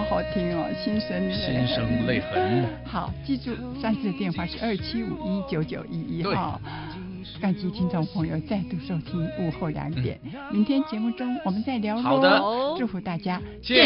好听哦，心生泪痕。 好，记住3次的电话是27519911哈。感激听众朋友再度收听午后2点，明天节目中我们再聊喽。 好的， 祝福大家健